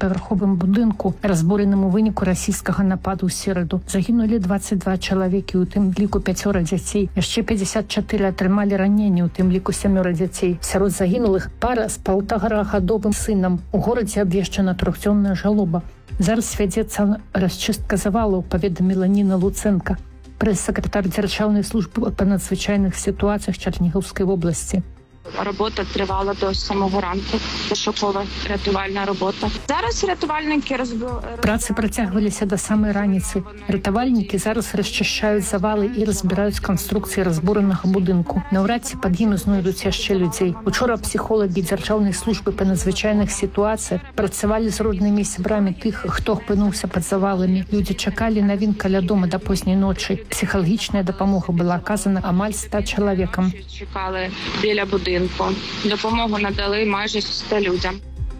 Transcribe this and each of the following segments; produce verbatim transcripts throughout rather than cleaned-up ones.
трохпавярховым будынку, разбуренным у выніку расійскага нападу ў сераду. Загінулі дваццаць два чалавекі, у тым ліку пяцёра дзяцей. Яшчэ пятьдесят четыре атрымалі раненні, у тым ліку сямёра дзяцей. Сярод загінулых пара з паўтагарагадовым сынам. У горадзе абвешчана трохдзённая жалоба. Зараз вядзецца расчыстка завалаў, паведаміла Ніна Луценка, прэс-сакратар Дзяржаўнай службы па надзвычайных сітуацыях Чарнігаўскай вобласці. Робота тривала до самого ранку, пошукова рятувальна робота. Зараз рятувальники розбирають... Працы працягваліся да самай раніцы. Ратавальнікі зараз расчышчаюць завалы і разбіраюць канструкцыі разбуранага будынку. Наўрад ці пад ім знойдуць яшчэ людзей. Учора псіхолагі Дзяржаўнай службы па надзвычайных сітуацыях працавалі з роднымі сябрамі тых, хто апынуўся пад заваламі. Людзі чакалі навін каля дома да позняй ночы. Псіхалагічная дапамога была аказана амаль ста чалавекам. Чекали біля будинку. Допомогу надали майже ста людям.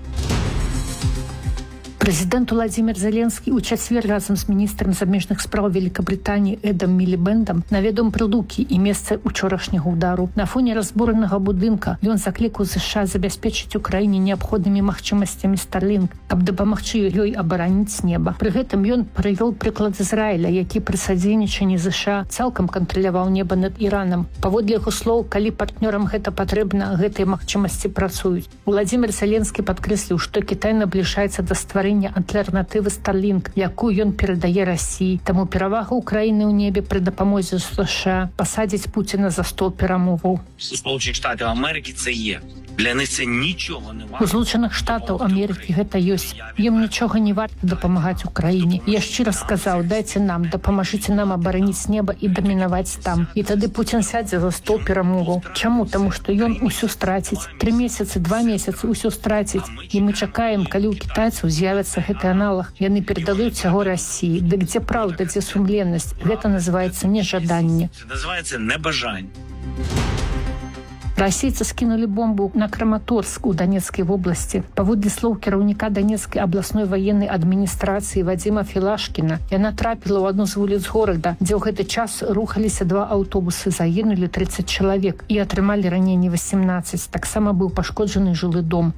Прэзідэнт Уладзімір Зеленскі ў чацвер разам з міністрам замежных спраў Великабрытаніі Эдам Мілібэндам наведам пра Лукі і месца учорашняга ўдару. На фоне разбуранага будынка ён заклікаў ЗША забяспечыць Украіне неабходнымі магчымасцямі Starlink, каб дапамагчы ёй абараніць неба. Пры гэтым ён прывёў прыклад Ізраіля, які пры садзейнічанні ЗША цалкам кантраляваў неба над Іранам. Паводле яго слоў, калі партнёрам гэта патрэбна, гэтыя магчымасці працуюць. Уладзімір Зеленскі падкрэсліў, што Кітай набліжаецца да стварэння альтэрнатывы Starlink, якую ён перадае Расіі. Таму перавага Украіны ў небе пры дапамозе ЗША пасадзіць Пуціна за стол перамоваў. Сполучених Штатів Америки це є. Для них це нічого не варта. У Злучаных Штатаў Амерыкі гэта ёсць. Ім нічога не варта дапамагаць Украіне. Я шчыра сказаў, дайце нам, дапамажыце нам абараніць неба і дамінаваць там. І тады Пуцін сядзе за стол перамоваў. Чаму? Таму што ён усё страціць. Тры месяцы, два месяцы ўсё страціць. І мы чакаем, калі ў кітайцаў з'явіцца гэты аналаг. Яны перададуць яго Расіі. Дык дзе праўда, дзе сумленнасць? Гэта называецца нежаданне. Це називається небажання. Расійцы скінулі бомбу на Краматорск у Донецкай вобласці. Паводле слоў кіраўніка Донецкай абласной ваеннай адміністрацыі Вадзіма Філашкіна, яна трапіла ў адну з вуліц горада, дзе ў гэты час рухаліся два аўтобусы, загінулі тридцать чалавек і атрымалі раненні восемнадцать. Таксама быў пашкоджаны жылы дом.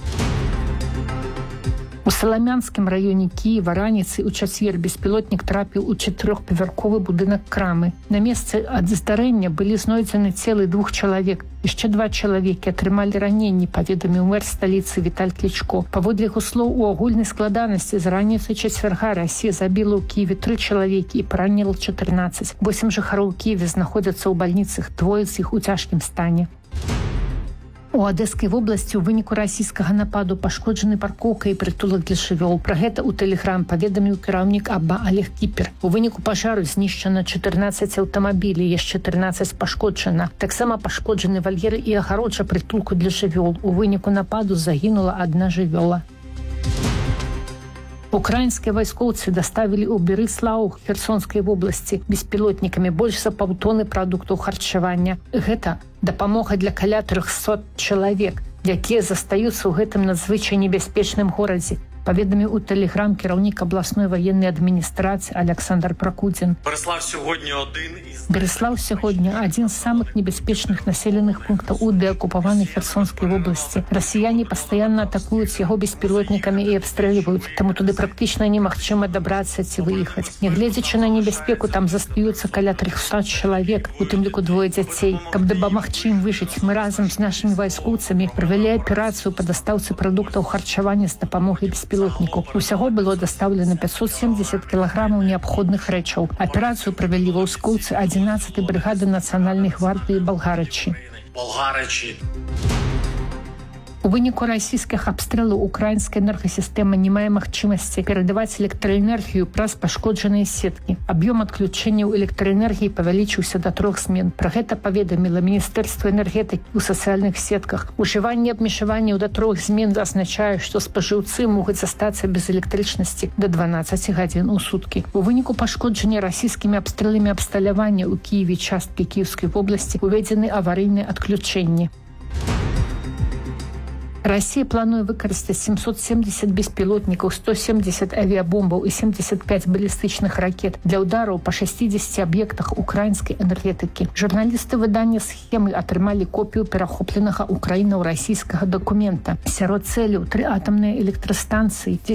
У Саламянскім раёне Кіева раніцай у чацвер беспілотнік трапіў у чатырохпавярховы будынак крамы. На месцы ад здарэння былі знойдзены целы двух чалавек. Яшчэ два чалавекі атрымалі раненні, паведаміў мэр сталіцы Віталь Клічко. Паводле яго слоў, у агульнай складанасці з раніцы чацвярга Расія забіла ў Кіеве тры чалавекі і параніла чатырнаццаць. Восем жыхароў Кіеве знаходзяцца ў бальніцах, двое з іх у цяжкім стане. У Адэскай вобласці ў выніку расійскага нападу пашкоджаны паркоўка і прытулак для жывёл. Пра гэта ў Тэлеграм паведаміў кіраўнік Абба Олег Кіпер. У выніку пажару знішчана чатырнаццаць аўтамабілей, яшчэ трынаццаць пашкоджана. Таксама пашкоджаны вальеры і агароджа прытулку для жывёл. У выніку нападу загінула адна жывёла. Украінскія вайскоўцы даставілі ў Берыслаў Херсонскай вобласці беспілотнікамі больш за паўтоны прадуктаў харчавання. Гэта дапамога для каля трохсот чалавек, якія застаюцца ў гэтым надзвычай небяспечным горадзе, паведаміў у Тэлеграм кіраўнік абласной ваеннай адміністрацыі Александр Пракудзін. Берыслаў сьогодні один із Берыслаў сьогодні адзін з самых небяспечных населеных пунктаў у дэакупаванай Херсонскай вобласці. Расіяне пастаянна атакуюць яго беспілотнікамі і абстрэльваюць, таму туды практычна немагчыма дабрацца ці выехаць. Нягледзячы на небяспеку, там застаюцца каля трохсот чалавек, у тым ліку двое дзяцей. Каб дапамагчы ім выжыць, мы разам з нашымі вайскоўцамі правялі аперацыю па дастаўцы прадуктаў харчавання з дапамогай беспілотнікаў. Усяго было дастаўлена пятьсот семьдесят кілаграмаў неабходных рэчаў. Аперацыю правялі войскоўцы адзінаццатай брыгады нацыянальнай гвардыі Балгарычы. Болгаричі. У выніку расійскіх абстрэлаў украінская энергасістэма не мае магчымасці перадаваць электраэнергію праз пашкоджаныя сеткі. Аб'ём адключэнняў электраэнергіі павялічыўся да трох змен. Пра гэта паведаміла Міністэрства энергетыкі ў сацыяльных сетках. Ужыванне абмежаванняў да трох змен азначае, што спажыўцы могуць застацца без электрычнасці да дванаццаці гадзін у суткі. У выніку пашкоджання расійскімі абстрэламі абсталявання ў Кіеве часткі Кіеўскай вобласці уведзены аварыйныя адключэнні. Расія плануе выкарыстаць семьсот семьдесят беспілотнікаў, сто семьдесят авіабомбаў і семьдесят пять балістычных ракет для ўдараў па шестидесяти аб'ектах украінскай энергетыкі. Журналісты выдання «Схемы» атрымалі копію перахопленага Украінаў расійскага дакумента. Сярод цэляў тры атамныя электрастанцыі,